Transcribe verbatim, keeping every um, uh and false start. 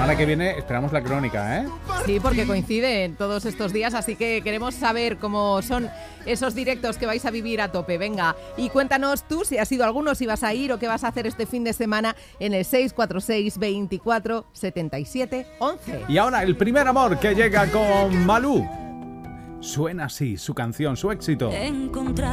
semana que viene esperamos la crónica, ¿eh? Sí, porque coincide en todos estos días, así que queremos saber cómo son esos directos que vais a vivir a tope. Venga, y cuéntanos tú si has ido a alguno, si vas a ir o qué vas a hacer este fin de semana en el seis cuatro seis, veinticuatro, setenta y siete, once. Y ahora el primer amor que llega con Malú. Suena así su canción, su éxito. Encontrar